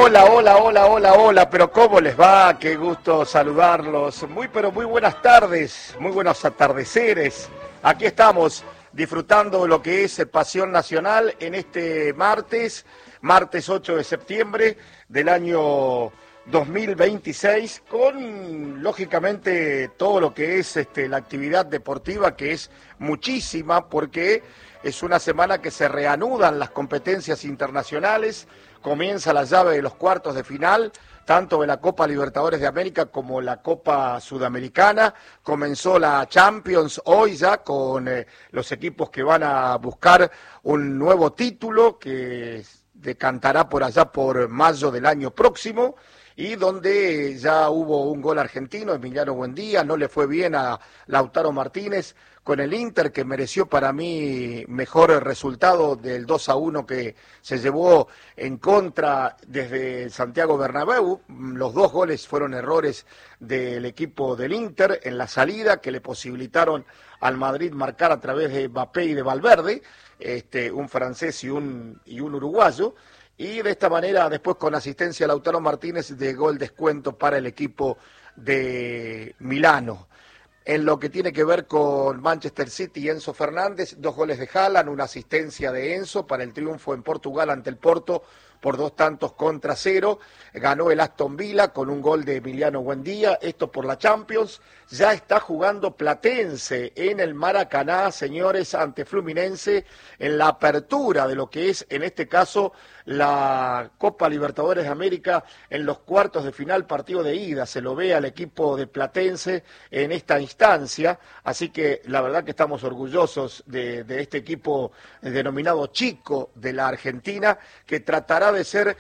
Hola, hola, hola, hola, hola, pero ¿cómo les va? Qué gusto saludarlos. Pero muy buenas tardes, muy buenos atardeceres. Aquí estamos disfrutando lo que es Pasión Nacional en este martes 8 de septiembre del año 2026, con lógicamente todo lo que es la actividad deportiva, que es muchísima, porque es una semana que se reanudan las competencias internacionales. Comienza la llave de los cuartos de final, tanto de la Copa Libertadores de América como la Copa Sudamericana. Comenzó la Champions hoy ya con los equipos que van a buscar un nuevo título que decantará por allá por mayo del año próximo, y donde ya hubo un gol argentino, Emiliano Buendía. No le fue bien a Lautaro Martínez con el Inter, que mereció para mí mejor resultado del 2-1 que se llevó en contra desde Santiago Bernabéu. Los dos goles fueron errores del equipo del Inter en la salida, que le posibilitaron al Madrid marcar a través de Mbappé y de Valverde, un francés y un uruguayo. Y de esta manera, después con asistencia de Lautaro Martínez, llegó el descuento para el equipo de Milano. En lo que tiene que ver con Manchester City y Enzo Fernández, 2 goles de Haaland, una asistencia de Enzo para el triunfo en Portugal ante el Porto por 2-0. Ganó el Aston Villa con un gol de Emiliano Buendía, esto por la Champions. Ya está jugando Platense en el Maracaná, señores, ante Fluminense, en la apertura de lo que es, en este caso, la Copa Libertadores de América en los cuartos de final, partido de ida. Se lo ve al equipo de Platense en esta instancia, así que la verdad que estamos orgullosos de este equipo denominado Chico de la Argentina, que tratará de ser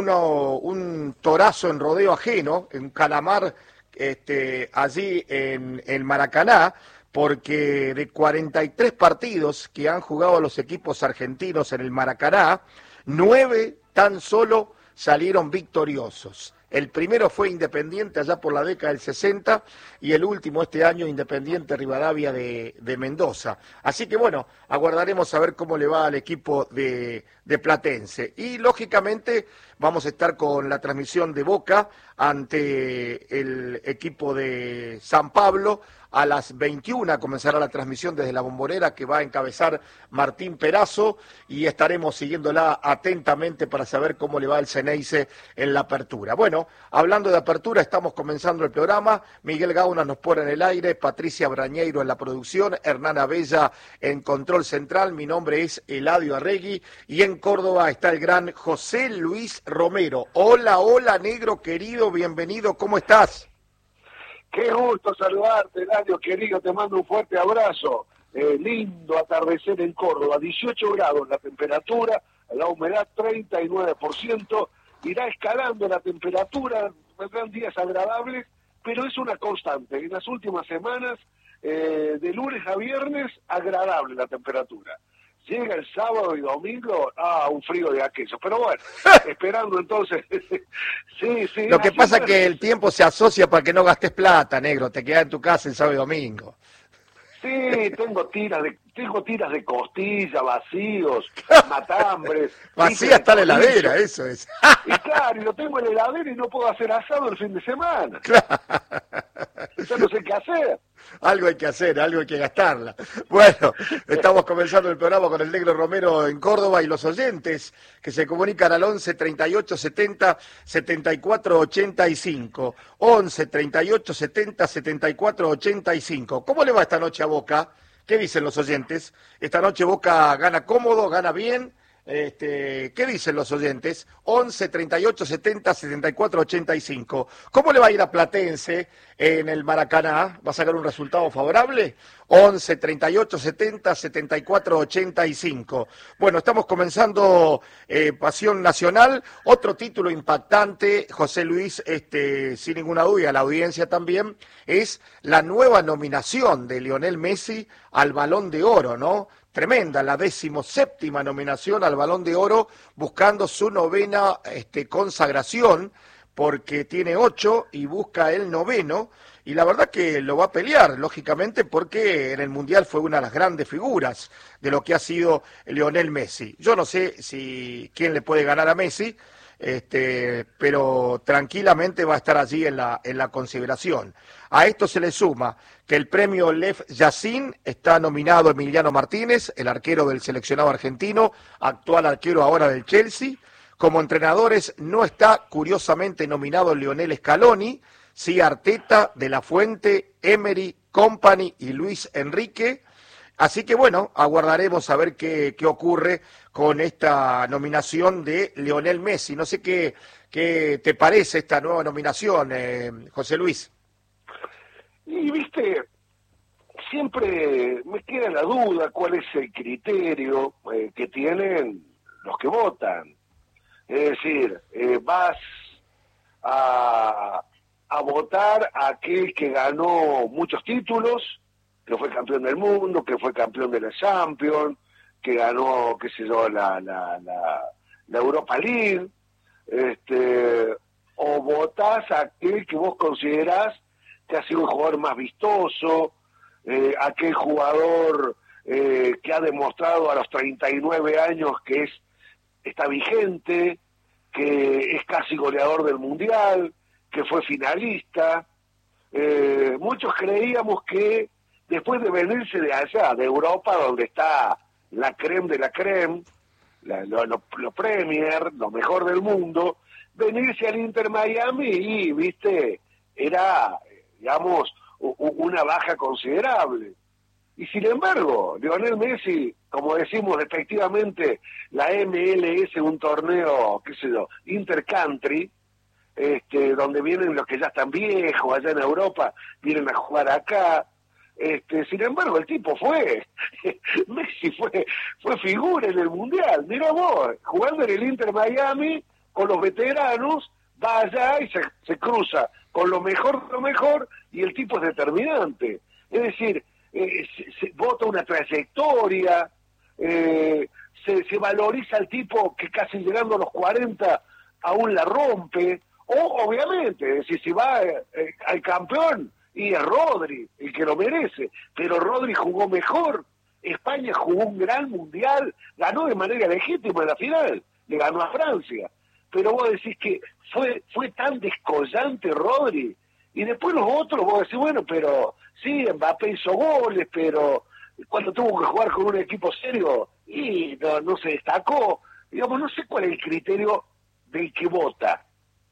un torazo en rodeo ajeno, un calamar allí en el Maracaná, porque de 43 partidos que han jugado los equipos argentinos en el Maracaná, 9 tan solo salieron victoriosos. El primero fue Independiente allá por la década del 60 y el último este año Independiente Rivadavia de Mendoza. Así que bueno, aguardaremos a ver cómo le va al equipo de Platense. Y lógicamente vamos a estar con la transmisión de Boca ante el equipo de San Pablo. A las 21 comenzará la transmisión desde la Bombonera, que va a encabezar Martín Perazo, y estaremos siguiéndola atentamente para saber cómo le va el Ceneice en la apertura. Bueno, hablando de apertura, estamos comenzando el programa. Miguel Gauna nos pone en el aire, Patricia Brañeiro en la producción, Hernán Abella en control central. Mi nombre es Eladio Arregui y en Córdoba está el gran José Luis Romero. Hola, hola, negro querido, bienvenido, ¿cómo estás? Qué gusto saludarte, Eladio, querido, te mando un fuerte abrazo. Lindo atardecer en Córdoba, 18 grados la temperatura, la humedad 39%, irá escalando la temperatura, vendrán días agradables, pero es una constante. En las últimas semanas, de lunes a viernes, agradable la temperatura. Llega el sábado y domingo, un frío de aquello. Pero bueno, esperando entonces. sí. Lo que pasa es que el tiempo se asocia para que no gastes plata, negro. Te quedas en tu casa el sábado y domingo. Sí, tengo tiras de costilla, vacíos, matambres. Vacía está la heladera, eso es. Y claro, lo tengo en la heladera y no puedo hacer asado el fin de semana. Claro. Yo no sé qué hacer. Algo hay que hacer, algo hay que gastarla. Bueno, estamos comenzando el programa con el negro Romero en Córdoba y los oyentes que se comunican al 11 38 70 74 85. 11 38 70 74 85. ¿Cómo le va esta noche a Boca? ¿Qué dicen los oyentes? Esta noche Boca gana cómodo, gana bien. ¿Qué dicen los oyentes? 11 38 70 74 85. ¿Cómo le va a ir a Platense en el Maracaná? ¿Va a sacar un resultado favorable? 11 38 70 74 85. Bueno, estamos comenzando Pasión Nacional, otro título impactante, José Luis, sin ninguna duda, la audiencia también, es la nueva nominación de Lionel Messi al Balón de Oro, ¿no? Tremenda, la 17ª nominación al Balón de Oro, buscando su 9ª consagración, porque tiene 8 y busca el 9º, y la verdad que lo va a pelear, lógicamente, porque en el Mundial fue una de las grandes figuras de lo que ha sido Lionel Messi. Yo no sé quién le puede ganar a Messi, pero tranquilamente va a estar allí en la consideración. A esto se le suma que el premio Lev Yashin está nominado Emiliano Martínez, el arquero del seleccionado argentino, actual arquero ahora del Chelsea. Como entrenadores no está curiosamente nominado Lionel Scaloni, sí Arteta, De La Fuente, Emery, Kompany y Luis Enrique. Así que bueno, aguardaremos a ver qué ocurre con esta nominación de Lionel Messi. No sé qué te parece esta nueva nominación, José Luis. Y viste, siempre me queda la duda cuál es el criterio que tienen los que votan. Es decir, vas a votar a aquel que ganó muchos títulos, que fue campeón del mundo, que fue campeón de la Champions, que ganó, qué sé yo, la Europa League, o votás a aquel que vos considerás que ha sido el jugador más vistoso, aquel jugador que ha demostrado a los 39 años que está vigente, que es casi goleador del Mundial, que fue finalista. Muchos creíamos que después de venirse de allá, de Europa, donde está la creme de la creme, lo Premier, lo mejor del mundo, venirse al Inter Miami y, viste, era, digamos, una baja considerable. Y sin embargo, Lionel Messi, como decimos efectivamente, la MLS, un torneo, qué sé yo, intercountry, donde vienen los que ya están viejos allá en Europa, vienen a jugar acá. Sin embargo, el tipo Messi fue figura en el Mundial. Mirá vos, jugando en el Inter Miami, con los veteranos, va allá y se cruza con lo mejor, y el tipo es determinante. Es decir, se vota una trayectoria, se valoriza al tipo que casi llegando a los 40 aún la rompe, o obviamente, es decir, si va al campeón, y es Rodri el que lo merece, pero Rodri jugó mejor, España jugó un gran mundial, ganó de manera legítima en la final, le ganó a Francia, pero vos decís que fue tan descollante Rodri, y después los otros vos decís, bueno, pero sí, Mbappé hizo goles, pero cuando tuvo que jugar con un equipo serio, y no se destacó, digamos, no sé cuál es el criterio del que vota.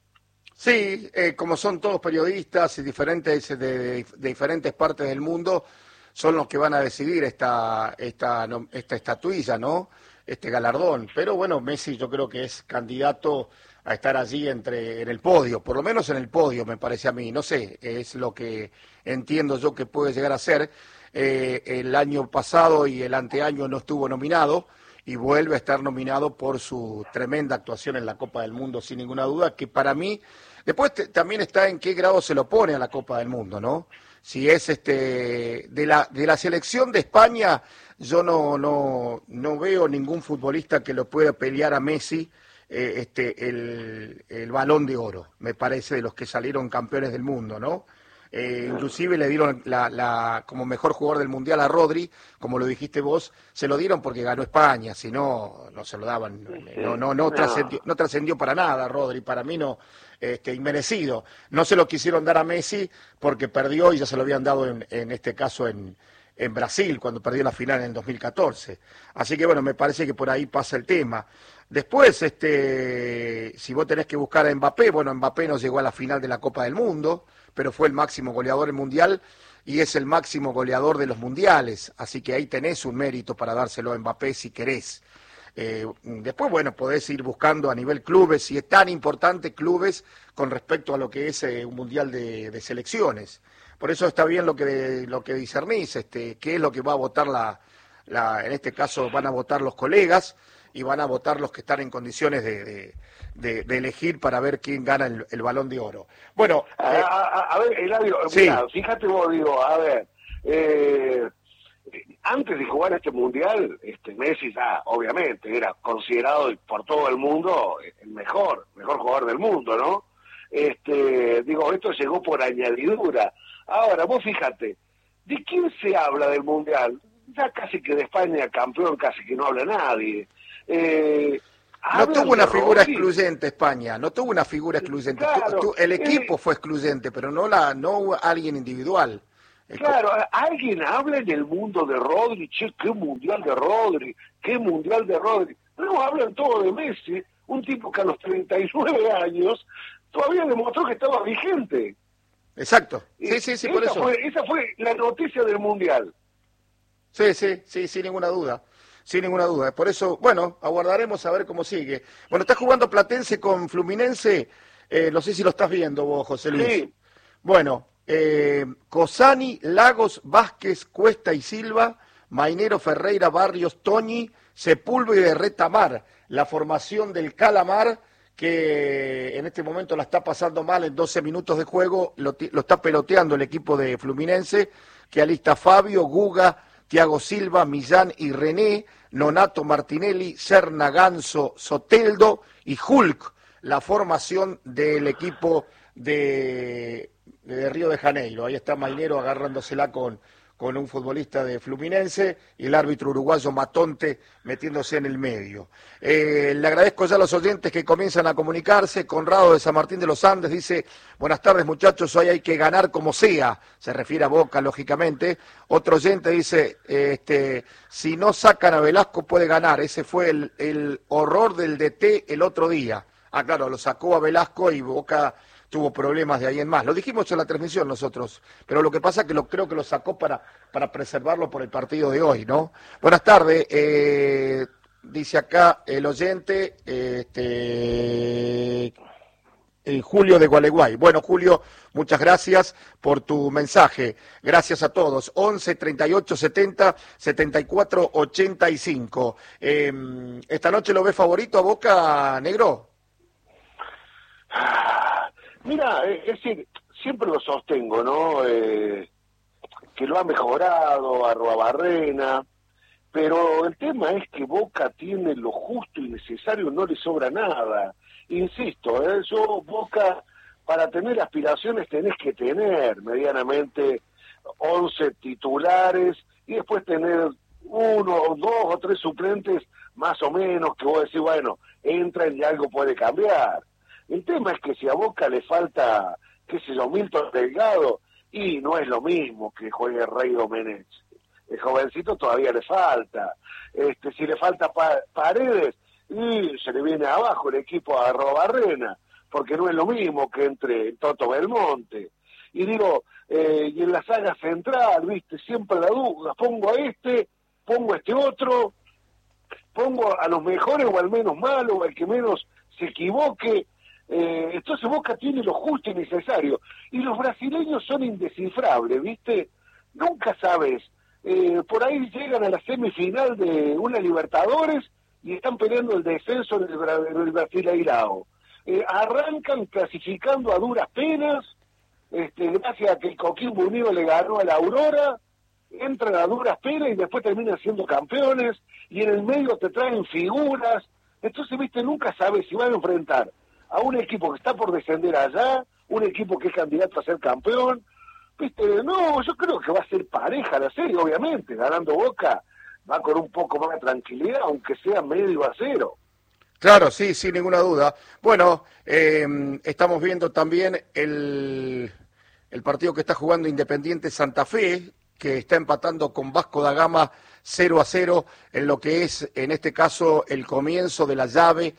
Sí, como son todos periodistas y diferentes de diferentes partes del mundo, son los que van a decidir esta estatuilla, ¿no? Este galardón. Pero bueno, Messi yo creo que es candidato a estar allí en el podio, por lo menos en el podio me parece a mí. No sé, es lo que entiendo yo que puede llegar a ser. El año pasado y el anteaño no estuvo nominado, y vuelve a estar nominado por su tremenda actuación en la Copa del Mundo, sin ninguna duda, que para mí, después también está en qué grado se lo pone a la Copa del Mundo, ¿no? Si es de la selección de España, yo no veo ningún futbolista que lo pueda pelear a Messi el Balón de Oro, me parece, de los que salieron campeones del mundo, ¿no? Inclusive le dieron como mejor jugador del Mundial a Rodri, como lo dijiste vos, se lo dieron porque ganó España, si no se lo daban, no trascendió para nada Rodri, para mí no, inmerecido. No se lo quisieron dar a Messi porque perdió, y ya se lo habían dado en este caso en Brasil, cuando perdió la final en el 2014. Así que bueno, me parece que por ahí pasa el tema. Después, si vos tenés que buscar a Mbappé, bueno, Mbappé no llegó a la final de la Copa del Mundo, pero fue el máximo goleador del Mundial y es el máximo goleador de los mundiales, así que ahí tenés un mérito para dárselo a Mbappé si querés. Después, bueno, podés ir buscando a nivel clubes, si es tan importante clubes con respecto a lo que es un mundial de selecciones. Por eso está bien lo que discernís, qué es lo que va a votar en este caso van a votar los colegas y van a votar los que están en condiciones de elegir para ver quién gana el Balón de Oro. Bueno, a ver, Eladio, sí. Mirá, fíjate vos, digo, a ver, antes de jugar este mundial, Messi ya, obviamente, era considerado por todo el mundo el mejor jugador del mundo, ¿no? Digo, esto llegó por añadidura. Ahora, vos fíjate, ¿de quién se habla del mundial? Ya casi que de España campeón, casi que no habla nadie. No tuvo una figura Rodri. excluyente España, no tuvo una figura excluyente. Claro, El equipo fue excluyente, pero no alguien individual. claro, alguien habla en el mundo de Rodri, che, qué mundial de Rodri, qué mundial de Rodri. No, hablan todo de Messi, un tipo que a los 39 años todavía demostró que estaba vigente. Exacto, sí, por eso. Esa fue la noticia del mundial. Sí, sin ninguna duda. Sin ninguna duda. Por eso, bueno, aguardaremos a ver cómo sigue. Bueno, está jugando Platense con Fluminense. No sé si lo estás viendo vos, José Luis. Sí. Bueno, Cosani, Lagos, Vázquez, Cuesta y Silva, Mainero, Ferreira, Barrios, Toñi, Sepúlveda y Retamar. La formación del Calamar, que en este momento la está pasando mal en 12 minutos de juego. Lo está peloteando el equipo de Fluminense, que alista Fabio, Guga, Thiago Silva, Millán y René, Nonato, Martinelli, Serna, Ganso, Soteldo y Hulk, la formación del equipo de Río de Janeiro. Ahí está Mainero agarrándosela con un futbolista de Fluminense y el árbitro uruguayo Matonte metiéndose en el medio. Le agradezco ya a los oyentes que comienzan a comunicarse. Conrado de San Martín de los Andes dice: buenas tardes muchachos, hoy hay que ganar como sea. Se refiere a Boca, lógicamente. Otro oyente dice, si no sacan a Velasco puede ganar. Ese fue el horror del DT el otro día. Ah, claro, lo sacó a Velasco y Boca tuvo problemas de ahí en más. Lo dijimos en la transmisión nosotros, pero lo que pasa es que creo que lo sacó para preservarlo por el partido de hoy, ¿no? Buenas tardes, dice acá el oyente, Julio de Gualeguay. Bueno, Julio, muchas gracias por tu mensaje. Gracias a todos. 11 38 70 74 85. ¿Esta noche lo ves favorito a Boca, Negro? Mira, es decir, siempre lo sostengo, ¿no? Que lo ha mejorado Arruabarrena, pero el tema es que Boca tiene lo justo y necesario, no le sobra nada. Insisto, Boca, para tener aspiraciones tenés que tener medianamente 11 titulares y después tener 1 o 2 o 3 suplentes más o menos que vos decís, bueno, entran y algo puede cambiar. El tema es que si a Boca le falta, qué sé yo, Milton Delgado, y no es lo mismo que juegue Rey Domenech. El jovencito todavía le falta. Si le falta Paredes, y se le viene abajo el equipo a Arruabarrena, porque no es lo mismo que entre Toto Belmonte. Y digo, y en la saga central, viste, siempre la duda, pongo a pongo a este otro, pongo a los mejores o al menos malo, o al que menos se equivoque. Entonces Boca tiene lo justo y necesario. Y los brasileños son indescifrables, ¿viste? Nunca sabes. Por ahí llegan a la semifinal de una Libertadores y están peleando el descenso del Brasileirao. Arrancan clasificando a duras penas, gracias a que el Coquimbo Unido le ganó a la Aurora, entran a duras penas y después terminan siendo campeones, y en el medio te traen figuras. Entonces, ¿viste? Nunca sabes si van a enfrentar a un equipo que está por descender allá, un equipo que es candidato a ser campeón. ¿Viste? No, yo creo que va a ser pareja la serie, obviamente. Ganando Boca va con un poco más de tranquilidad, aunque sea 1-0. Claro, sí, sin ninguna duda. Bueno, estamos viendo también el partido que está jugando Independiente Santa Fe, que está empatando con Vasco da Gama 0-0 en lo que es, en este caso, el comienzo de la llave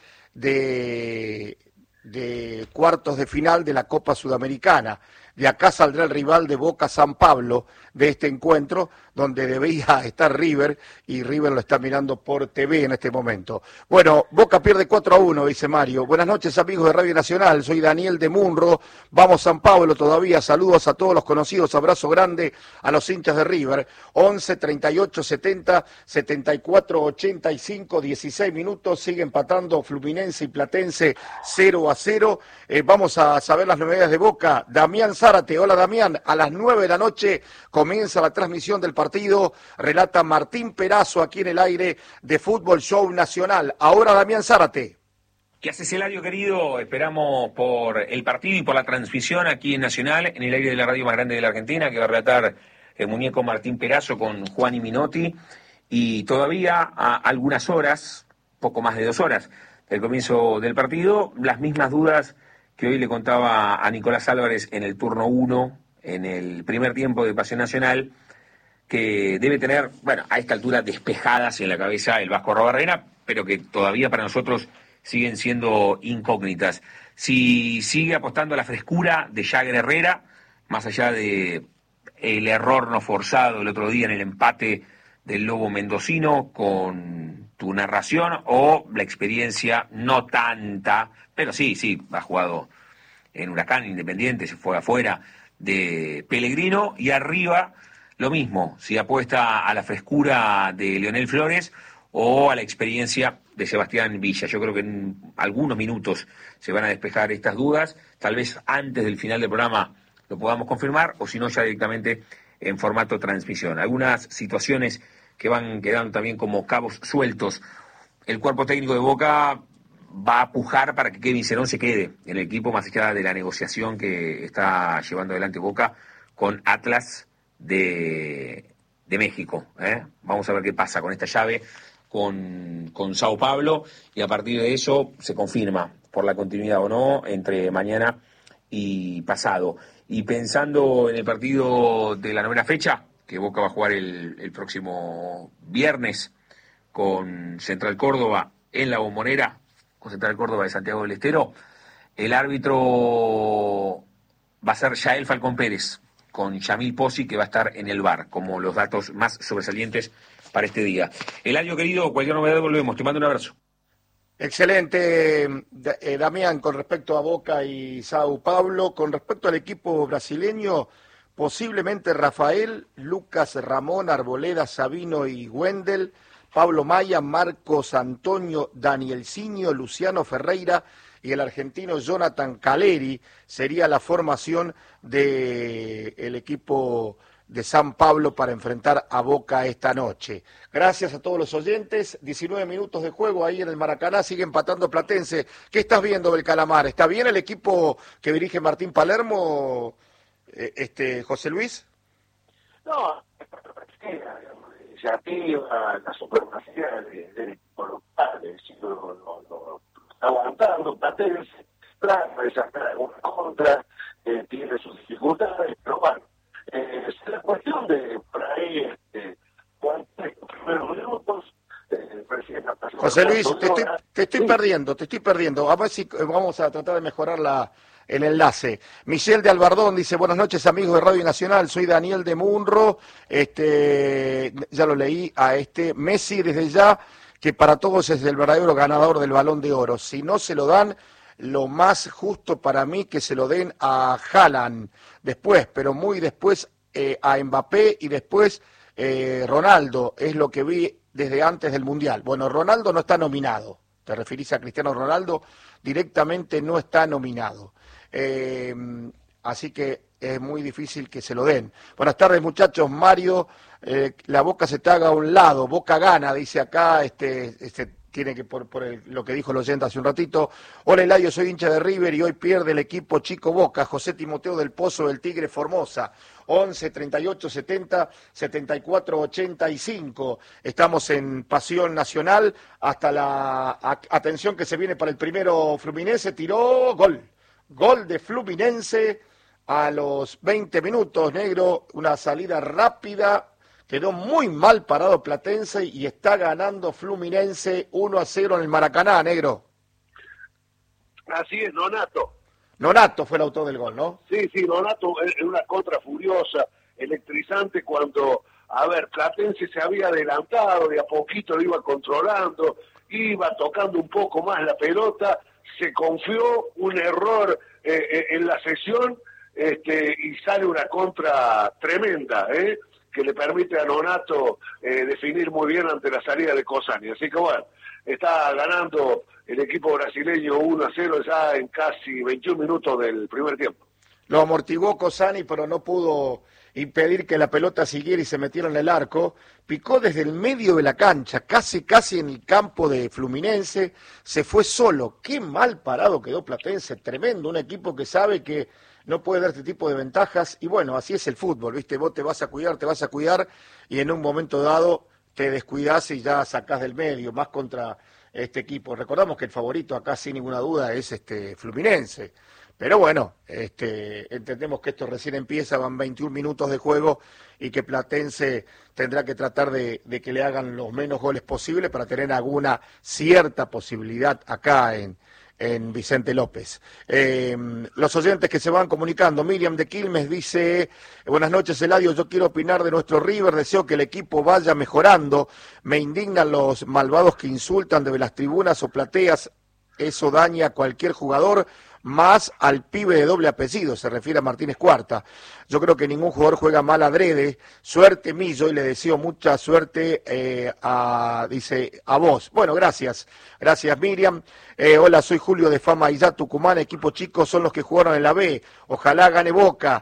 de cuartos de final de la Copa Sudamericana. De acá saldrá el rival de Boca San Pablo de este encuentro, donde debía estar River, y River lo está mirando por TV en este momento. Bueno, Boca pierde 4-1, dice Mario. Buenas noches, amigos de Radio Nacional, soy Daniel de Munro, vamos San Pablo todavía, saludos a todos los conocidos, abrazo grande a los hinchas de River. 11 38 70 74 85, 16 minutos, sigue empatando Fluminense y Platense 0-0. Vamos a saber las novedades de Boca. Damián Zárate, hola Damián, a las 9 de la noche comienza la transmisión del partido, relata Martín Perazo aquí en el aire de Fútbol Show Nacional. Ahora Damián Zárate. ¿Qué haces, Eladio, querido? Esperamos por el partido y por la transmisión aquí en Nacional, en el aire de la radio más grande de la Argentina, que va a relatar el muñeco Martín Perazo con Juan y Minotti. Y todavía a algunas horas, poco más de 2 horas, el comienzo del partido. Las mismas dudas que hoy le contaba a Nicolás Álvarez en el turno 1, en el primer tiempo de Pasión Nacional, que debe tener, bueno, a esta altura despejadas en la cabeza el Vasco Arrobarrena, pero que todavía para nosotros siguen siendo incógnitas. Si sigue apostando a la frescura de Jagger Herrera, más allá de el error no forzado el otro día en el empate del Lobo Mendocino con tu narración, o la experiencia no tanta, pero sí, ha jugado en Huracán, Independiente, se fue afuera, de Pellegrino, y arriba lo mismo, si apuesta a la frescura de Leonel Flores o a la experiencia de Sebastián Villa. Yo creo que en algunos minutos se van a despejar estas dudas, tal vez antes del final del programa lo podamos confirmar, o si no ya directamente en formato transmisión. Algunas situaciones que van quedando también como cabos sueltos. El cuerpo técnico de Boca va a pujar para que Kevin Cerón se quede en el equipo, más allá de la negociación que está llevando adelante Boca con Atlas de México. Vamos a ver qué pasa con esta llave con Sao Paulo, y a partir de eso se confirma por la continuidad o no entre mañana y pasado. Y pensando en el partido de la 9ª fecha, que Boca va a jugar el próximo viernes con Central Córdoba en la Bombonera, con Central Córdoba de Santiago del Estero, el árbitro va a ser Yael Falcón Pérez, con Yamil Pozzi, que va a estar en el VAR, como los datos más sobresalientes para este día. Eladio, querido, cualquier novedad volvemos. Te mando un abrazo. Excelente, Damián, con respecto a Boca y Sao Paulo. Con respecto al equipo brasileño, posiblemente Rafael, Lucas, Ramón, Arboleda, Sabino y Wendel, Pablo Maya, Marcos Antonio, Danielcinho, Luciano Ferreira y el argentino Jonathan Caleri sería la formación del equipo de San Pablo para enfrentar a Boca esta noche. Gracias a todos los oyentes. 19 minutos de juego ahí en el Maracaná, sigue empatando Platense. ¿Qué estás viendo del Calamar? ¿Está bien el equipo que dirige Martín Palermo, José Luis? No, ya activa la supremacía del equipo local, es decir, lo está aguantando Platense, trata de sacar alguna contra, tiene sus dificultades, pero bueno, es la cuestión de por ahí, cuántos primeros minutos, José Luis, te estoy perdiendo. A ver si vamos a tratar de mejorar el enlace. Michelle de Albardón dice: buenas noches, amigos de Radio Nacional, soy Daniel de Munro, ya lo leí a Messi desde ya, que para todos es el verdadero ganador del Balón de Oro. Si no se lo dan, lo más justo para mí que se lo den a Haaland después, pero muy después a Mbappé y después Ronaldo, es lo que vi desde antes del Mundial. Bueno, Ronaldo no está nominado, te referís a Cristiano Ronaldo, directamente no está nominado. Así que es muy difícil que se lo den. Buenas tardes, muchachos. Mario, la Boca se te haga a un lado, Boca gana, dice acá, tiene que por lo que dijo el oyente hace un ratito. Hola, Eladio, soy hincha de River y hoy pierde el equipo Chico Boca. José Timoteo del Pozo del Tigre Formosa. 11 38 70 74 85. Estamos en Pasión Nacional hasta atención que se viene para el primero. Fluminense tiró gol de Fluminense a los 20 minutos, negro, una salida rápida. Quedó muy mal parado Platense y está ganando Fluminense 1-0 en el Maracaná, negro. Así es, Nonato. Nonato fue el autor del gol, ¿no? Sí, Nonato en una contra furiosa, electrizante, cuando, Platense se había adelantado, de a poquito lo iba controlando, iba tocando un poco más la pelota, se confió, un error en la sesión, y sale una contra tremenda, que le permite a Nonato definir muy bien ante la salida de Cosani. Así que bueno, está ganando el equipo brasileño 1-0 ya en casi 21 minutos del primer tiempo. Lo amortiguó Cosani, pero no pudo impedir que la pelota siguiera y se metiera en el arco. Picó desde el medio de la cancha, casi en el campo de Fluminense, se fue solo. Qué mal parado quedó Platense, tremendo, un equipo que sabe que no puede dar este tipo de ventajas, y bueno, así es el fútbol, ¿viste? Vos te vas a cuidar, y en un momento dado te descuidás y ya sacás del medio, más contra este equipo. Recordamos que el favorito acá sin ninguna duda es Fluminense. Pero bueno, entendemos que esto recién empieza, van 21 minutos de juego y que Platense tendrá que tratar de que le hagan los menos goles posibles para tener alguna cierta posibilidad acá en Vicente López. Los oyentes que se van comunicando, Miriam de Quilmes dice, buenas noches Eladio, yo quiero opinar de nuestro River, deseo que el equipo vaya mejorando, me indignan los malvados que insultan desde las tribunas o plateas, eso daña a cualquier jugador, más al pibe de doble apellido, se refiere a Martínez Cuarta. Yo creo que ningún jugador juega mal adrede. Suerte Millo, y le deseo mucha suerte dice a vos. Bueno, gracias Miriam. Hola, soy Julio de Fama Illá, Tucumán, equipo chico son los que jugaron en la B. Ojalá gane Boca.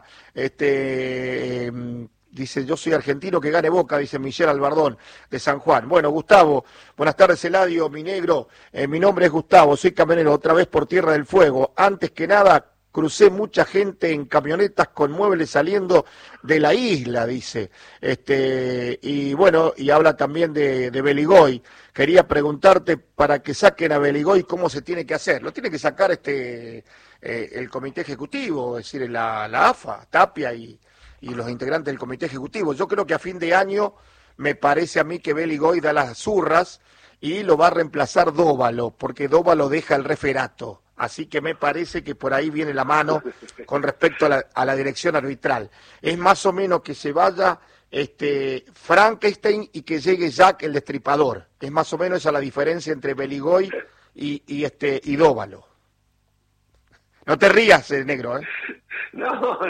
Dice, yo soy argentino, que gane Boca, dice Michelle Albardón, de San Juan. Bueno, Gustavo, buenas tardes, Eladio, mi negro. Mi nombre es Gustavo, soy camionero, otra vez por Tierra del Fuego. Antes que nada, crucé mucha gente en camionetas con muebles saliendo de la isla, dice. Y bueno, y habla también de Beligoy. Quería preguntarte, para que saquen a Beligoy, ¿cómo se tiene que hacer? Lo tiene que sacar el comité ejecutivo, es decir, la AFA, Tapia y los integrantes del comité ejecutivo. Yo creo que a fin de año me parece a mí que Beligoy da las zurras y lo va a reemplazar Dóvalo, porque Dóvalo deja el referato. Así que me parece que por ahí viene la mano con respecto a la dirección arbitral. Es más o menos que se vaya Frankenstein y que llegue Jack el Destripador. Es más o menos esa la diferencia entre Beligoy y Dóvalo. No te rías, negro, ¿eh? No,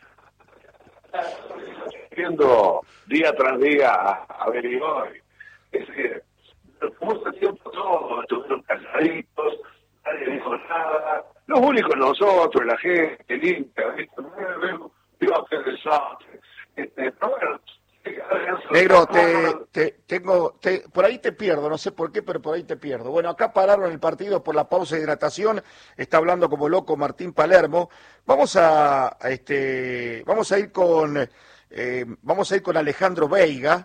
viendo día tras día a Beligoy. Es decir, mucho tiempo todos estuvieron calladitos, nadie dijo nada. Los únicos nosotros, la gente, limpia, iba a hacer desastre. Pero bueno, negro, por ahí te pierdo, no sé por qué, pero por ahí te pierdo. Bueno, acá pararon el partido por la pausa de hidratación, está hablando como loco Martín Palermo. Vamos a ir con Alejandro Veiga,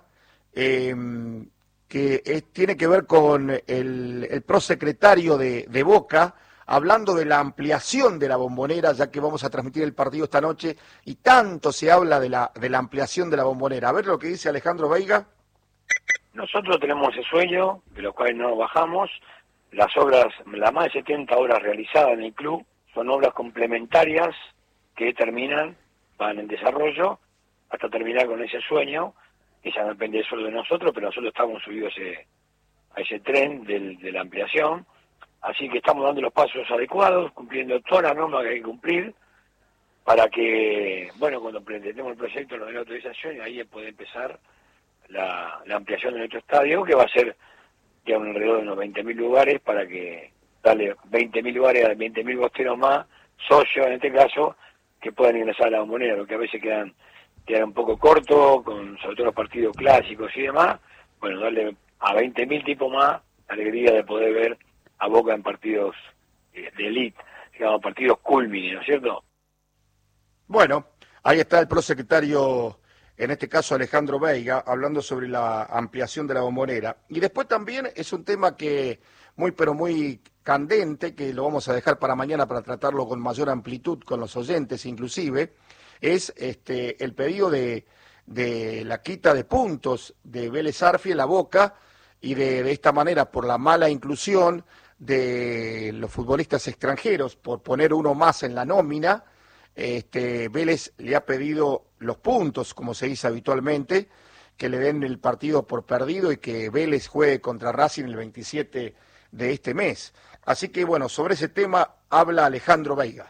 que tiene que ver con el prosecretario de Boca, hablando de la ampliación de la Bombonera, ya que vamos a transmitir el partido esta noche, y tanto se habla de la ampliación de la Bombonera. A ver lo que dice Alejandro Veiga. Nosotros tenemos ese sueño, de los cuales no bajamos. Las obras, las más de 70 obras realizadas en el club, son obras complementarias que terminan, van en desarrollo, hasta terminar con ese sueño, que ya no depende solo de nosotros, pero nosotros estamos subidos a ese tren de la ampliación. Así que estamos dando los pasos adecuados, cumpliendo todas las normas que hay que cumplir, para que, bueno, cuando presentemos el proyecto, nos den la autorización, y ahí puede empezar la ampliación de nuestro estadio, que va a ser ya alrededor de unos 20.000 lugares, para que darle 20.000 lugares a 20.000 bosteros más, socios en este caso, que puedan ingresar a la Bombonera, lo que a veces quedan un poco cortos, sobre todo los partidos clásicos y demás. Bueno, darle a 20.000 tipos más alegría de poder ver a Boca en partidos de elite, digamos, partidos culmine, ¿no es cierto? Bueno, ahí está el prosecretario, en este caso Alejandro Veiga, hablando sobre la ampliación de la Bombonera. Y después también es un tema que muy candente, que lo vamos a dejar para mañana para tratarlo con mayor amplitud con los oyentes inclusive, es el pedido de la quita de puntos de Vélez Arfiel a Boca, y de esta manera, por la mala inclusión de los futbolistas extranjeros, por poner uno más en la nómina, Vélez le ha pedido los puntos, como se dice habitualmente, que le den el partido por perdido y que Vélez juegue contra Racing el 27 de este mes. Así que bueno, sobre ese tema habla Alejandro Veiga.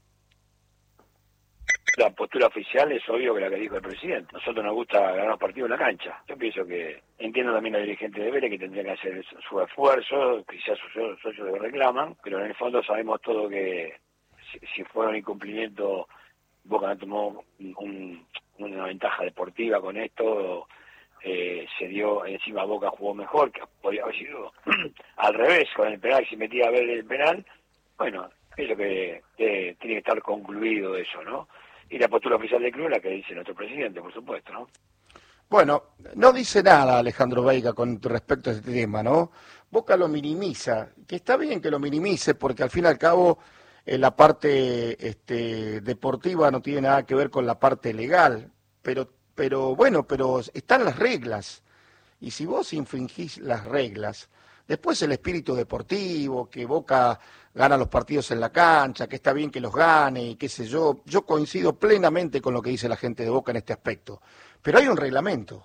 La postura oficial es obvio que la que dijo el presidente. Nosotros nos gusta ganar los partidos en la cancha. Yo pienso que, entiendo también a la dirigente de Vélez que tendría que hacer su esfuerzo, quizás sus socios lo reclaman, pero en el fondo sabemos todo que si fuera un incumplimiento, Boca tomó una ventaja deportiva con esto, se dio, encima Boca jugó mejor, que podría haber sido al revés con el penal, si metía a ver el penal. Bueno, pienso que tiene que estar concluido eso, ¿no? Y la postura oficial del club, la que dice nuestro presidente, por supuesto, ¿no? Bueno, no dice nada Alejandro Veiga con respecto a este tema, ¿no? Boca lo minimiza, que está bien que lo minimice porque al fin y al cabo la parte deportiva no tiene nada que ver con la parte legal, pero bueno, pero están las reglas. Y si vos infringís las reglas, después el espíritu deportivo, que Boca gana los partidos en la cancha, que está bien que los gane y qué sé yo coincido plenamente con lo que dice la gente de Boca en este aspecto. Pero hay un reglamento,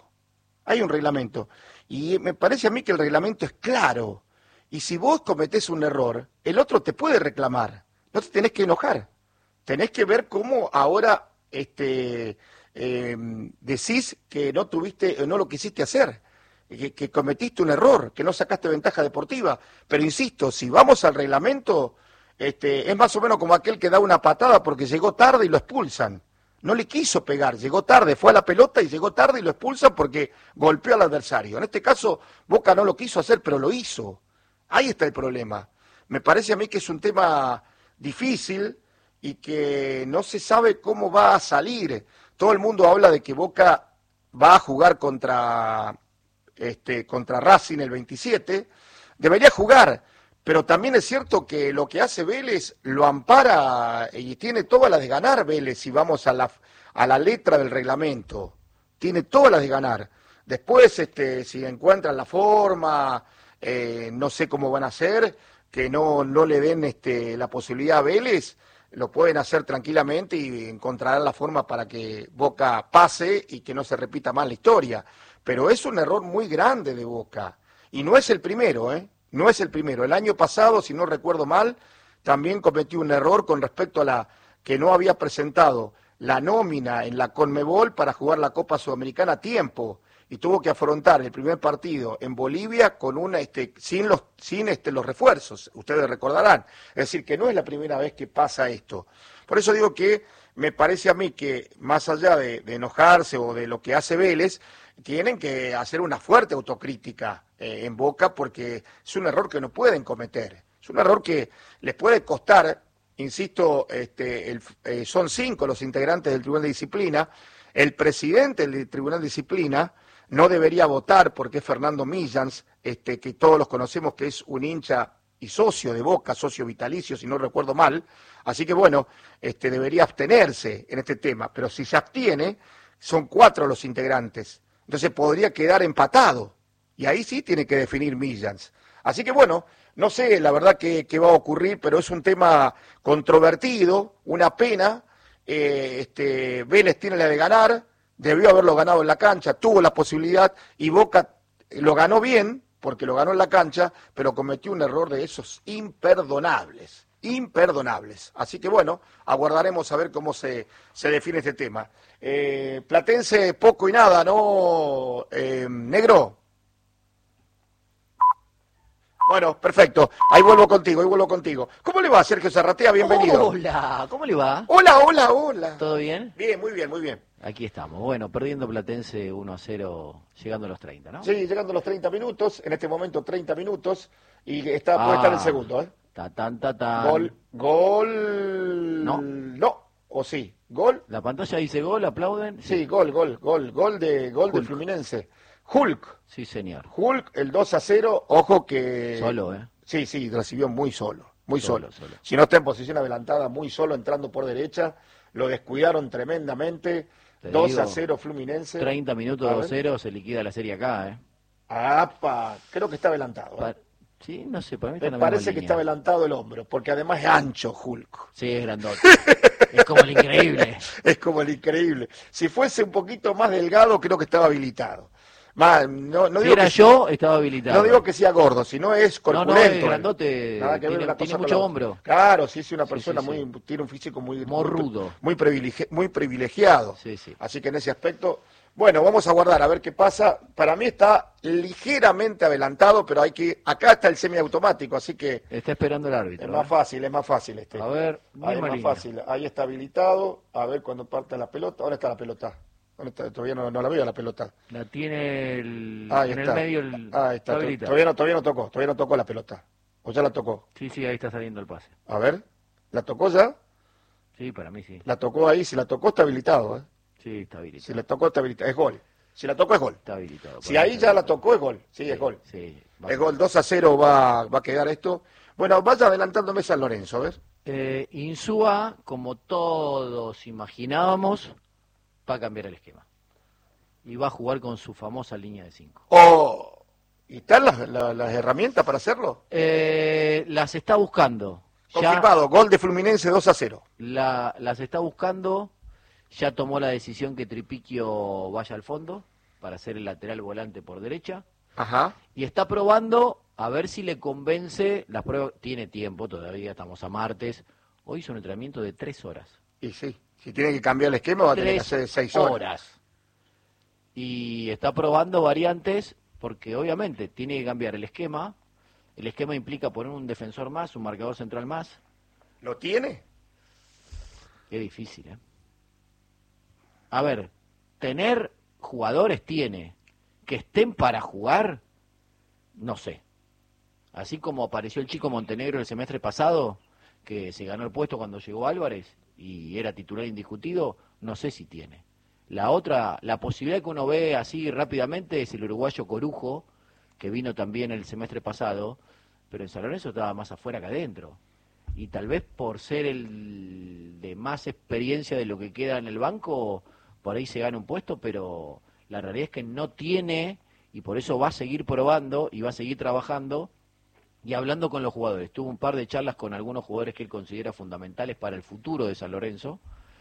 y me parece a mí que el reglamento es claro, y si vos cometés un error, el otro te puede reclamar, no te tenés que enojar, tenés que ver cómo ahora decís que no lo quisiste hacer, que cometiste un error, que no sacaste ventaja deportiva, pero insisto, si vamos al reglamento, es más o menos como aquel que da una patada porque llegó tarde y lo expulsan. No le quiso pegar, llegó tarde, fue a la pelota y llegó tarde y lo expulsan porque golpeó al adversario. En este caso, Boca no lo quiso hacer, pero lo hizo. Ahí está el problema. Me parece a mí que es un tema difícil y que no se sabe cómo va a salir. Todo el mundo habla de que Boca va a jugar contra Racing el 27. Debería jugar, pero también es cierto que lo que hace Vélez lo ampara y tiene todas las de ganar Vélez, si vamos a la letra del reglamento. Tiene todas las de ganar. Después, si encuentran la forma, no sé cómo van a hacer, que no le den la posibilidad a Vélez, lo pueden hacer tranquilamente y encontrarán la forma para que Boca pase y que no se repita más la historia. Pero es un error muy grande de Boca. Y no es el primero, No es el primero. El año pasado, si no recuerdo mal, también cometió un error con respecto a la que no había presentado la nómina en la Conmebol para jugar la Copa Sudamericana a tiempo. Y tuvo que afrontar el primer partido en Bolivia con sin los refuerzos, ustedes recordarán. Es decir, que no es la primera vez que pasa esto. Por eso digo que me parece a mí que, más allá de enojarse o de lo que hace Vélez, tienen que hacer una fuerte autocrítica en Boca porque es un error que no pueden cometer. Es un error que les puede costar, insisto, son 5 los integrantes del Tribunal de Disciplina. El presidente del Tribunal de Disciplina no debería votar porque es Fernando Millans, que todos los conocemos que es un hincha y socio de Boca, socio vitalicio, si no recuerdo mal. Así que bueno, debería abstenerse en este tema. Pero si se abstiene, son 4 los integrantes. Entonces podría quedar empatado. Y ahí sí tiene que definir Millans. Así que bueno, no sé la verdad qué va a ocurrir, pero es un tema controvertido, una pena. Vélez tiene la de ganar, debió haberlo ganado en la cancha, tuvo la posibilidad y Boca lo ganó bien, porque lo ganó en la cancha, pero cometió un error de esos imperdonables. Así que bueno, aguardaremos a ver cómo se define este tema. Platense, poco y nada, ¿no, negro? Bueno, perfecto. Ahí vuelvo contigo. ¿Cómo le va, Sergio Zarratea? Bienvenido. Hola, ¿cómo le va? Hola. ¿Todo bien? Bien, muy bien. Aquí estamos. Bueno, perdiendo Platense 1-0, llegando a los 30, ¿no? Sí, llegando a los 30 minutos, en este momento 30 minutos, y puede estar el segundo, ¿eh? Gol. No, o sí, gol. La pantalla dice gol, aplauden. Sí, gol de Fluminense. Hulk. Sí, señor. Hulk, el 2-0, ojo que... Solo, ¿eh? Sí, recibió muy solo. Si no está en posición adelantada, muy solo, entrando por derecha, lo descuidaron tremendamente. 2-0 Fluminense. 30 minutos 2-0, se liquida la serie acá, ¿eh? Creo que está adelantado. Sí, no sé, para mí está en la Me parece misma que línea. está adelantado el hombro, porque además es ancho Hulk. Sí, es grandote. Es como el increíble. Es como el increíble. Si fuese un poquito más delgado, creo que estaba habilitado. No Si digo era que yo, estaba habilitado. No digo que sea gordo, sino es corpulento. No, es grandote, Nada que ver una tiene cosa con mucho la otra. hombro. Claro, sí, es una persona sí. tiene un físico muy rudo. muy privilegiado. Sí. Así que en ese aspecto, bueno, vamos a guardar a ver qué pasa. Para mí está ligeramente adelantado, pero acá está el semiautomático, así que Está esperando el árbitro. es más fácil este. A ver, Ahí es más fácil. Ahí está habilitado. A ver cuando parte la pelota. ¿Dónde está la pelota? Todavía no la veo la pelota. La tiene Ahí en está. el medio. Ahí está. Todavía no tocó la pelota. ¿O ya la tocó? Sí, ahí está saliendo el pase. A ver, ¿la tocó ya? Sí, para mí sí. La tocó ahí, si la tocó está habilitado, ¿eh? Sí, está habilitado. Si la tocó está habilitado, es gol. Si la tocó es gol. Está habilitado. Si ahí ya la tocó es gol. Sí, es gol. Sí, Es gol. 2-0 va a quedar esto. Bueno, vaya adelantándome San Lorenzo, a ver. Insúa, como todos imaginábamos, va a cambiar el esquema. Y va a jugar con su famosa línea de 5. Oh, ¿y están las herramientas para hacerlo? Las está buscando. Confirmado, gol de Fluminense 2-0. Las está buscando. Ya tomó la decisión que Tripiquio vaya al fondo para ser el lateral volante por derecha. Ajá. Y está probando a ver si le convence. Las pruebas tiene tiempo todavía, estamos a martes. Hoy hizo un entrenamiento de 3 horas. Y sí, si tiene que cambiar el esquema va a tener que hacer de 6 horas. Y está probando variantes porque obviamente tiene que cambiar el esquema. El esquema implica poner un defensor más, un marcador central más. ¿Lo tiene? Es difícil, ¿eh? A ver, tener jugadores tiene. Que estén para jugar, no sé. Así como apareció el chico Montenegro el semestre pasado, que se ganó el puesto cuando llegó Álvarez y era titular indiscutido, no sé si tiene. La posibilidad que uno ve así rápidamente es el uruguayo Corujo, que vino también el semestre pasado, pero en San Lorenzo estaba más afuera que adentro. Y tal vez por ser el de más experiencia de lo que queda en el banco, por ahí se gana un puesto, pero la realidad es que no tiene, y por eso va a seguir probando y va a seguir trabajando y hablando con los jugadores. Tuvo un par de charlas con algunos jugadores que él considera fundamentales para el futuro de San Lorenzo,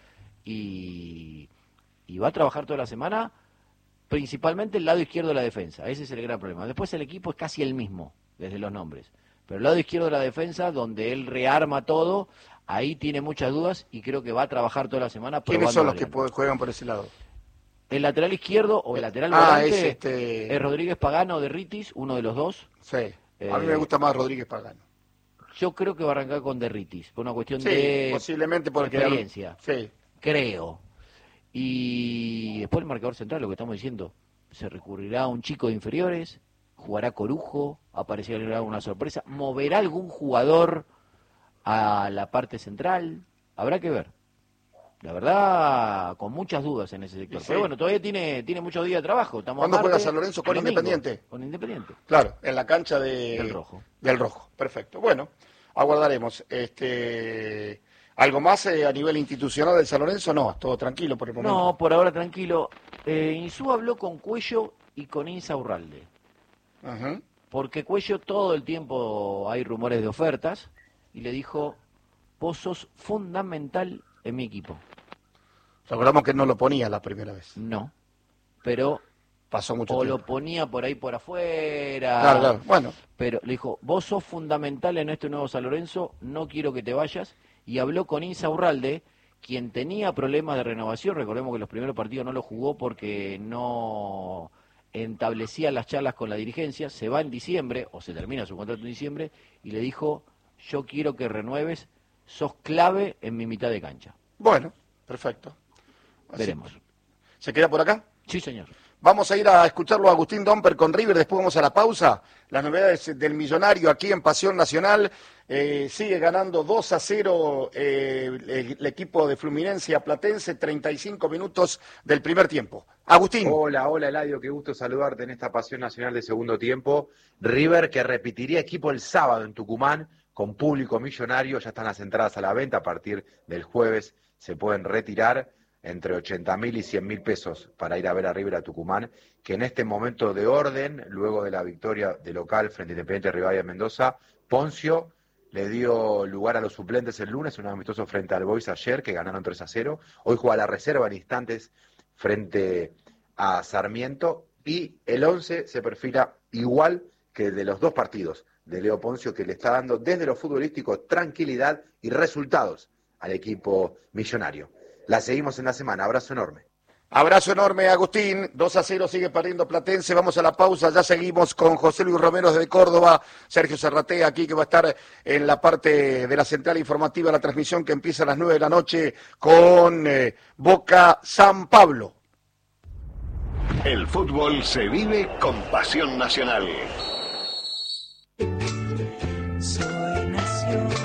y va a trabajar toda la semana, principalmente el lado izquierdo de la defensa. Ese es el gran problema. Después el equipo es casi el mismo, desde los nombres. Pero el lado izquierdo de la defensa, donde él rearma todo, ahí tiene muchas dudas y creo que va a trabajar toda la semana. ¿Quiénes son los que juegan por ese lado? El lateral izquierdo o el lateral volante es Rodríguez Pagano de Ritis, uno de los dos. Sí, a mí me gusta más Rodríguez Pagano. Yo creo que va a arrancar con de Ritis, por una cuestión posiblemente por experiencia. Sí. Creo. Y después el marcador central, lo que estamos diciendo, se recurrirá a un chico de inferiores, jugará Corujo, aparecerá una sorpresa, moverá algún jugador a la parte central, habrá que ver. La verdad, con muchas dudas en ese sector. Sí. Pero bueno, todavía tiene muchos días de trabajo. ¿Cuándo juega San Lorenzo? Con Independiente. Con Independiente. Claro, en la cancha del Rojo. Del Rojo, perfecto. Bueno, aguardaremos. ¿Algo más a nivel institucional del San Lorenzo? No, todo tranquilo por el momento. No, por ahora tranquilo. Insúa habló con Cuello y con Insaurralde. Ajá. Porque Cuello todo el tiempo hay rumores de ofertas y le dijo, vos sos fundamental en mi equipo. Recordamos que no lo ponía la primera vez. No, pero pasó mucho tiempo. Lo ponía por ahí por afuera. Claro, bueno. Pero le dijo, vos sos fundamental en este nuevo San Lorenzo, no quiero que te vayas. Y habló con Insaurralde, quien tenía problemas de renovación. Recordemos que los primeros partidos no lo jugó porque no establecía las charlas con la dirigencia. Se va en diciembre, o se termina su contrato en diciembre, y le dijo, yo quiero que renueves, sos clave en mi mitad de cancha. Bueno, perfecto. Veremos. ¿Se queda por acá? Sí, señor. Vamos a ir a escucharlo a Agustín Domper con River, después vamos a la pausa. Las novedades del Millonario aquí en Pasión Nacional. Sigue ganando 2-0 el equipo de Fluminense a Platense, 35 minutos del primer tiempo. Agustín. Hola Eladio, qué gusto saludarte en esta Pasión Nacional de segundo tiempo. River que repetiría equipo el sábado en Tucumán con público millonario. Ya están las entradas a la venta, a partir del jueves se pueden retirar. Entre 80.000 y 100.000 pesos para ir a ver a River a Tucumán, que en este momento de orden, luego de la victoria de local frente a Independiente Rivadavia Mendoza, Poncio le dio lugar a los suplentes el lunes, un amistoso frente al Boys ayer, que ganaron 3-0. Hoy juega la reserva en instantes frente a Sarmiento, y el 11 se perfila igual que el de los dos partidos de Leo Poncio, que le está dando desde lo futbolístico tranquilidad y resultados al equipo millonario. La seguimos en la semana. Abrazo enorme. Abrazo enorme, Agustín. 2-0 sigue perdiendo Platense. Vamos a la pausa. Ya seguimos con José Luis Romero desde Córdoba. Sergio Serratea aquí, que va a estar en la parte de la central informativa, la transmisión que empieza a las 9 de la noche con Boca San Pablo. El fútbol se vive con Pasión Nacional. Soy nacional.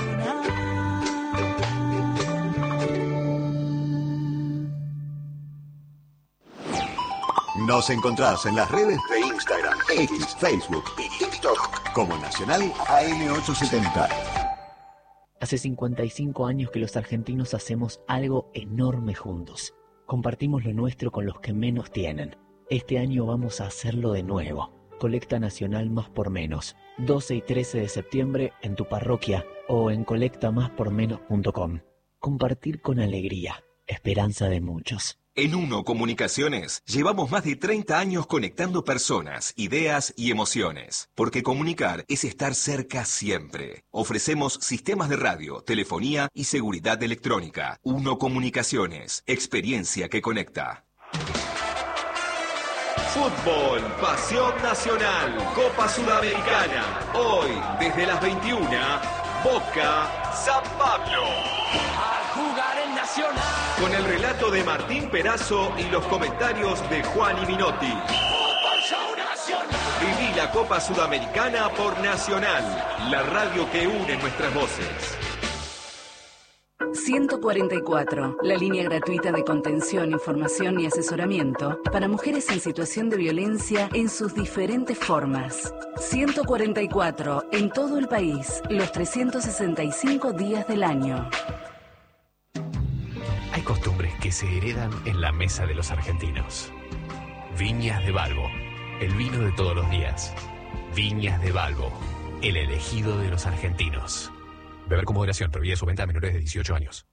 Nos encontrás en las redes de Instagram, X, Facebook y TikTok como Nacional AM870. Hace 55 años que los argentinos hacemos algo enorme juntos. Compartimos lo nuestro con los que menos tienen. Este año vamos a hacerlo de nuevo. Colecta Nacional Más por Menos. 12 y 13 de septiembre en tu parroquia o en colectamáspormenos.com. Compartir con alegría. Esperanza de muchos. En Uno Comunicaciones llevamos más de 30 años conectando personas, ideas y emociones. Porque comunicar es estar cerca siempre. Ofrecemos sistemas de radio, telefonía y seguridad electrónica. Uno Comunicaciones, experiencia que conecta. Fútbol, pasión nacional, Copa Sudamericana. Hoy, desde las 21, Boca, San Pablo. A jugar el Nacional. Con el relato de Martín Perazo y los comentarios de Juan y Minotti. Fútbol Show Nacional. Viví la Copa Sudamericana por Nacional, la radio que une nuestras voces. 144, la línea gratuita de contención, información y asesoramiento para mujeres en situación de violencia en sus diferentes formas. 144, en todo el país, los 365 días del año. Hay costumbres que se heredan en la mesa de los argentinos. Viñas de Balbo, el vino de todos los días. Viñas de Balbo, el elegido de los argentinos. Beber con moderación, prohibida su venta a menores de 18 años.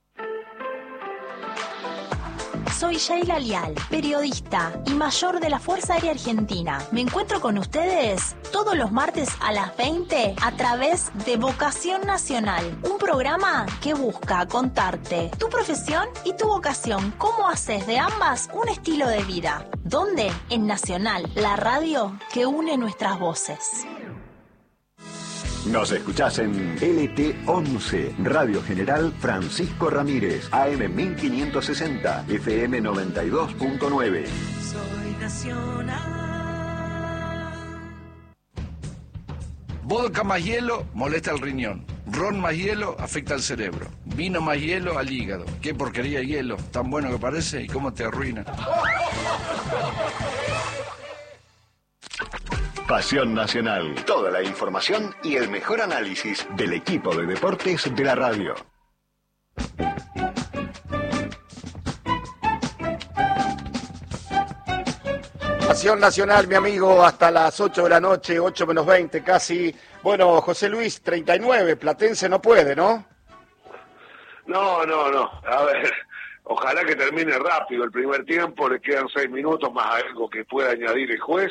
Soy Sheila Lial, periodista y mayor de la Fuerza Aérea Argentina. Me encuentro con ustedes todos los martes a las 20 a través de Vocación Nacional, un programa que busca contarte tu profesión y tu vocación, cómo haces de ambas un estilo de vida. ¿Dónde? En Nacional, la radio que une nuestras voces. Nos escuchás en LT11, Radio General Francisco Ramírez, AM 1560, FM 92.9. Soy Nacional. Vodka más hielo molesta el riñón. Ron más hielo afecta al cerebro. Vino más hielo al hígado. Qué porquería hielo, tan bueno que parece y cómo te arruina. Pasión Nacional. Toda la información y el mejor análisis del equipo de deportes de la radio. Pasión Nacional, mi amigo, hasta las 8 de la noche, 8 menos 20 casi. Bueno, José Luis, 39, Platense no puede, ¿no? No. A ver, ojalá que termine rápido el primer tiempo, le quedan 6 minutos más algo que pueda añadir el juez.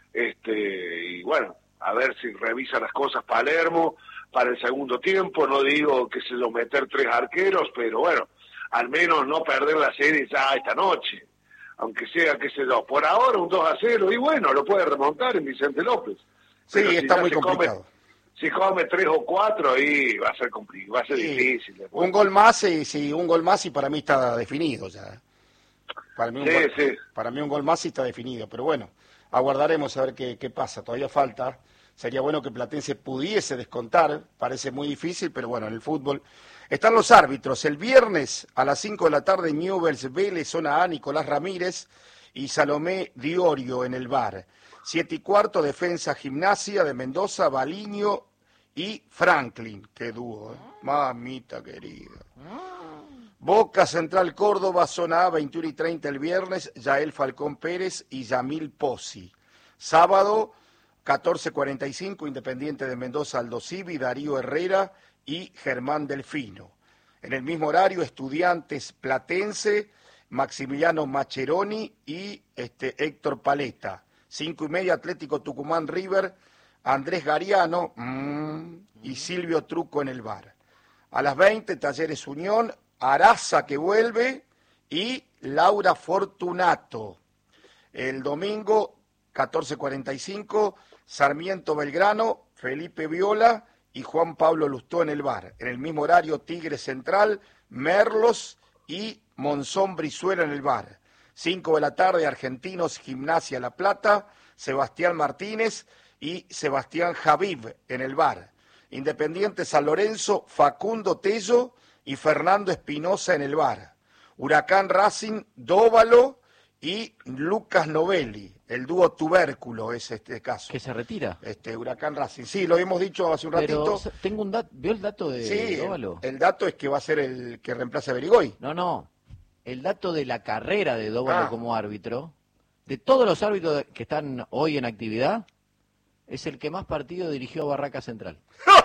Y bueno, a ver si revisa las cosas Palermo para el segundo tiempo. No digo que se lo meter 3 arqueros, pero bueno, al menos no perder la serie ya esta noche, aunque sea, qué sé yo, por ahora un 2-0, y bueno, lo puede remontar en Vicente López. Sí, pero está muy complicado. Si come 3 o 4, ahí va a ser complicado, va a ser difícil. Después. Un gol más y para mí está definido ya. Para mí un gol más y está definido, pero bueno. Aguardaremos a ver qué pasa, todavía falta. Sería bueno que Platense pudiese descontar, parece muy difícil, pero bueno, en el fútbol. Están los árbitros, el viernes a las 5 de la tarde, Newell's Vélez, zona A, Nicolás Ramírez y Salomé Diorio en el VAR. 7:15, Defensa Gimnasia de Mendoza, Baliño y Franklin. Qué dúo, mamita querida. Boca Central Córdoba, zona A, 21:30 el viernes, Yael Falcón Pérez y Yamil Pozzi. Sábado, 14:45, Independiente de Mendoza, Aldo Civi, Darío Herrera y Germán Delfino. En el mismo horario, Estudiantes Platense, Maximiliano Macheroni y Héctor Paleta. 5:30, Atlético Tucumán River, Andrés Gariano y Silvio Truco en el VAR. A las 20, Talleres Unión, Araza que vuelve y Laura Fortunato. El domingo, 14:45, Sarmiento Belgrano, Felipe Viola y Juan Pablo Lustó en el VAR. En el mismo horario, Tigre Central, Merlos y Monzón Brizuela en el VAR. 5 de la tarde, Argentinos Gimnasia La Plata, Sebastián Martínez y Sebastián Javib en el VAR. Independiente San Lorenzo, Facundo Tello y Fernando Espinosa en el VAR. Huracán Racing, Dóvalo y Lucas Novelli, el dúo tubérculo es este caso. ¿Que se retira? Huracán Racing. Sí, lo hemos dicho hace un ratito. Pero tengo un dato, ¿vio el dato de Sí, Dóvalo? el dato es que va a ser el que reemplace a Berigoy. No, el dato de la carrera de Dóvalo como árbitro, de todos los árbitros que están hoy en actividad, es el que más partidos dirigió a Barraca Central.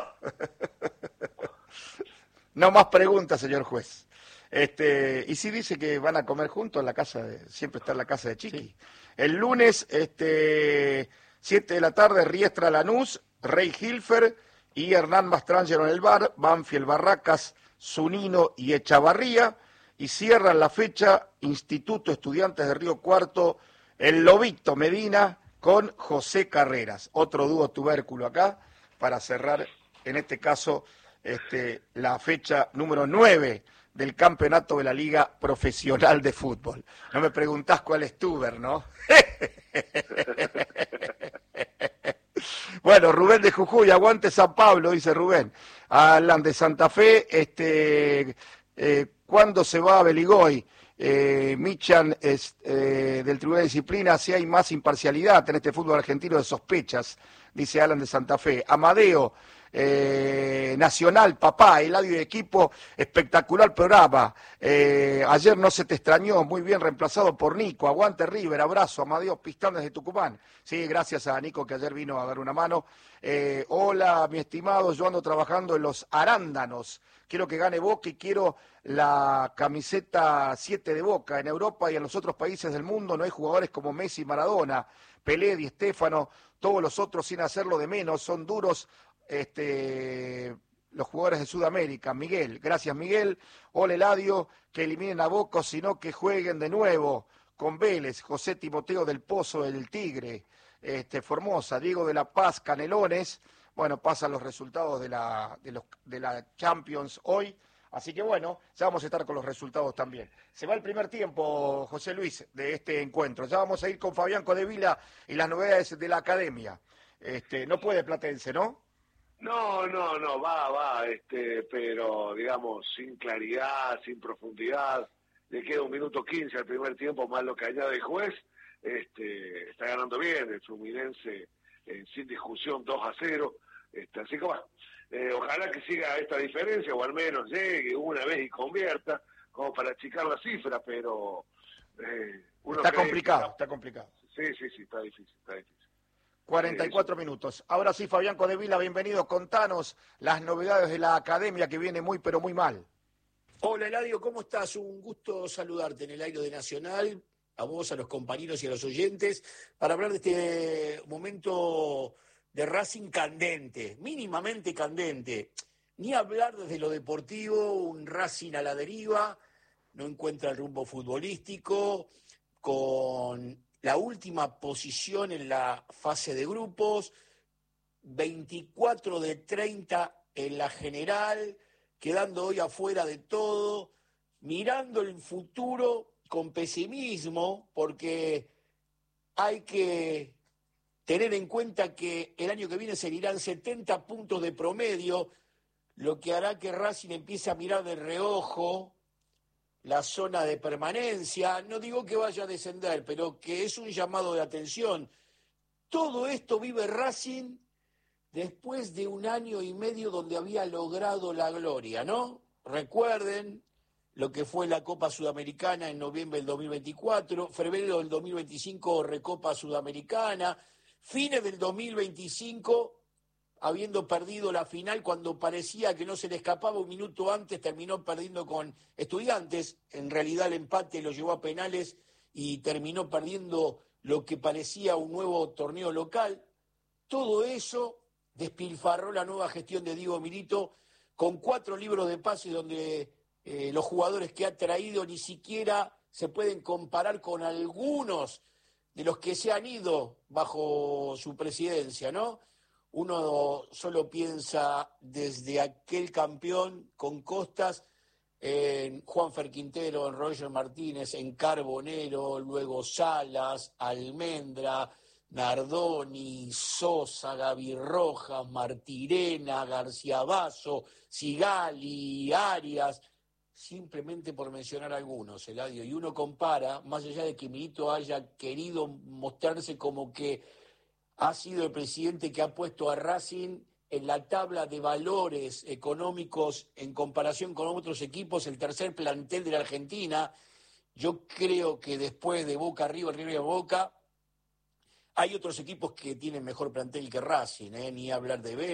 No más preguntas, señor juez. Y sí dice que van a comer juntos en la casa, siempre está en la casa de Chiqui. Sí. El lunes, 7 de la tarde, Riestra Lanús, Rey Hilfer y Hernán Mastrangelo en el bar, Banfield Barracas, Zunino y Echavarría, y cierran la fecha Instituto Estudiantes de Río Cuarto, el Lobito Medina con José Carreras, otro dúo tubérculo acá, para cerrar, en este caso, la fecha número 9 del campeonato de la Liga Profesional de Fútbol. No me preguntás cuál es tuber, ¿no? Bueno, Rubén de Jujuy, aguante San Pablo, dice Rubén. Alan de Santa Fe, ¿cuándo se va a Beligoy? Michan del Tribunal de Disciplina, si hay más imparcialidad en este fútbol argentino de sospechas, dice Alan de Santa Fe. Amadeo, Nacional, papá, Eladio y equipo, espectacular programa. Ayer no se te extrañó, muy bien reemplazado por Nico. Aguante River, abrazo, Amadeo Pistán desde Tucumán. Sí, gracias a Nico que ayer vino a dar una mano. Hola, mi estimado, yo ando trabajando en los Arándanos. Quiero que gane Boca y quiero la camiseta 7 de Boca. En Europa y en los otros países del mundo no hay jugadores como Messi y Maradona, Pelé, Di Stéfano, todos los otros sin hacerlo de menos, son duros los jugadores de Sudamérica. Miguel, gracias Miguel. Hola Eladio, que eliminen a Boca, sino que jueguen de nuevo con Vélez. José Timoteo del Pozo del Tigre, Formosa, Diego de la Paz, Canelones. Bueno, pasan los resultados de la Champions hoy, así que bueno, ya vamos a estar con los resultados también. Se va el primer tiempo, José Luis, de este encuentro. Ya vamos a ir con Fabián Codevila y las novedades de la academia. No puede Platense, ¿no? No, va, pero digamos, sin claridad, sin profundidad. Le queda 1 minuto 15 al primer tiempo, más lo que añade el juez. Está ganando bien el Fluminense, sin discusión, 2-0. Así que va. Ojalá que siga esta diferencia, o al menos llegue una vez y convierta, como para achicar la cifra, pero... está complicado. Sí, está difícil. 44 minutos. Ahora sí, Fabián Codevila, bienvenido. Contanos las novedades de la academia que viene muy, pero muy mal. Hola, Eladio, ¿cómo estás? Un gusto saludarte en el aire de Nacional, a vos, a los compañeros y a los oyentes, para hablar de este momento de Racing candente, mínimamente candente. Ni hablar desde lo deportivo, un Racing a la deriva, no encuentra el rumbo futbolístico, con la última posición en la fase de grupos, 24 de 30 en la general, quedando hoy afuera de todo, mirando el futuro con pesimismo, porque hay que tener en cuenta que el año que viene seguirán 70 puntos de promedio, lo que hará que Racing empiece a mirar de reojo la zona de permanencia. No digo que vaya a descender, pero que es un llamado de atención. Todo esto vive Racing después de 1 año y medio donde había logrado la gloria, ¿no? Recuerden lo que fue la Copa Sudamericana en noviembre del 2024, febrero del 2025 Recopa Sudamericana, fines del 2025 habiendo perdido la final cuando parecía que no se le escapaba, 1 minuto antes terminó perdiendo con Estudiantes, en realidad el empate lo llevó a penales y terminó perdiendo lo que parecía un nuevo torneo local. Todo eso despilfarró la nueva gestión de Diego Milito con 4 libros de pases donde los jugadores que ha traído ni siquiera se pueden comparar con algunos de los que se han ido bajo su presidencia, ¿no? Uno solo piensa desde aquel campeón con Costas, en Juanfer Quintero, en Roger Martínez, en Carbonero, luego Salas, Almendra, Nardoni, Sosa, Gaby Rojas, Martirena, García Basso, Sigali, Arias. simplemente por mencionar algunos, Eladio, y uno compara, más allá de que Milito haya querido mostrarse como que ha sido el presidente que ha puesto a Racing en la tabla de valores económicos en comparación con otros equipos, el tercer plantel de la Argentina. Yo creo que después de Boca, River y Boca, hay otros equipos que tienen mejor plantel que Racing, ni hablar de Vélez.